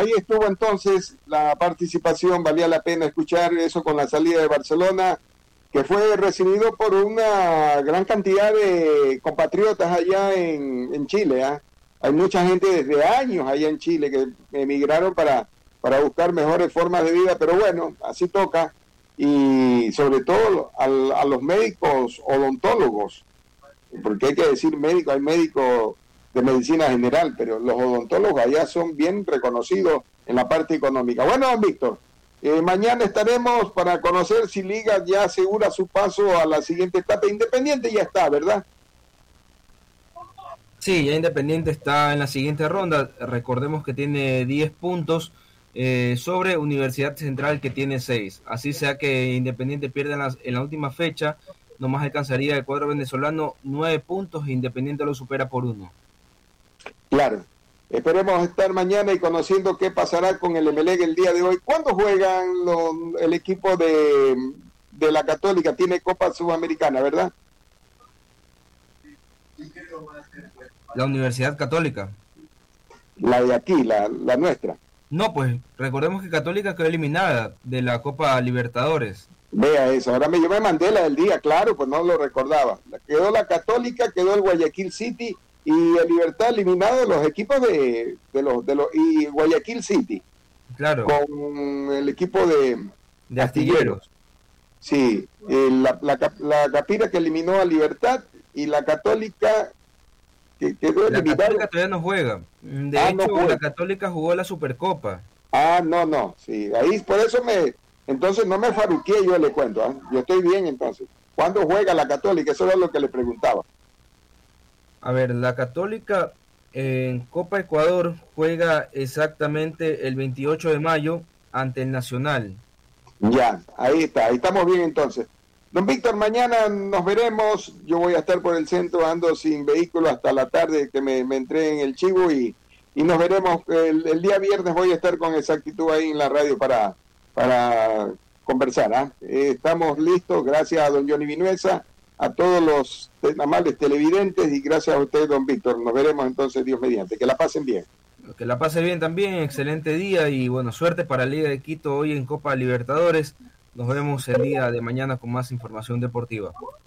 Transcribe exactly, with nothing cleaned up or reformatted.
ahí estuvo entonces la participación, valía la pena escuchar eso con la salida de Barcelona, que fue recibido por una gran cantidad de compatriotas allá en, en Chile. ¿eh? Hay mucha gente desde años allá en Chile que emigraron para, para buscar mejores formas de vida, pero bueno, así toca, y sobre todo a, a los médicos odontólogos, porque hay que decir médicos, hay médicos de medicina general, pero los odontólogos allá son bien reconocidos en la parte económica. Bueno, don Víctor, eh, mañana estaremos para conocer si Liga ya asegura su paso a la siguiente etapa. Independiente ya está, ¿verdad? Sí, ya Independiente está en la siguiente ronda. Recordemos que tiene diez puntos eh, sobre Universidad Central, que tiene seis. Así sea que Independiente pierde en, las, en la última fecha, nomás alcanzaría el cuadro venezolano nueve puntos e Independiente lo supera por uno. Claro. Esperemos estar mañana y conociendo qué pasará con el Emelec el día de hoy. ¿Cuándo juegan los, el equipo de, de la Católica? Tiene Copa Sudamericana, ¿verdad? La Universidad Católica. La de aquí, la, la nuestra. No, pues recordemos que Católica quedó eliminada de la Copa Libertadores. Vea eso, ahora me, yo me mandé la del día, claro, pues no lo recordaba. Quedó la Católica, quedó el Guayaquil City y el Libertad eliminado de los equipos de, de los de los y Guayaquil City. Claro. Con el equipo de, de Astilleros. Sí, eh, la, la, la Capira que eliminó a Libertad y la Católica que quedó la eliminada. Católica todavía no juega. De ah, hecho, no la Católica jugó la Supercopa. Ah, no, no, sí, ahí por eso me, entonces no me faruqué, yo le cuento, ¿eh? Yo estoy bien entonces. ¿Cuándo juega la Católica? Eso era lo que le preguntaba. A ver, la Católica en Copa Ecuador juega exactamente el veintiocho de mayo ante el Nacional. Ya, ahí está, ahí estamos bien entonces. Don Víctor, mañana nos veremos. Yo voy a estar por el centro, ando sin vehículo hasta la tarde que me, me entreguen el chivo y, y nos veremos. El, el día viernes voy a estar con exactitud ahí en la radio para, para conversar. ¿eh? Eh, estamos listos, gracias a don Johnny Vinuesa, a todos los amables televidentes y gracias a usted, don Víctor. Nos veremos entonces, Dios mediante. Que la pasen bien. Que la pase bien también, excelente día y bueno, suerte para la Liga de Quito hoy en Copa Libertadores. Nos vemos el día de mañana con más información deportiva.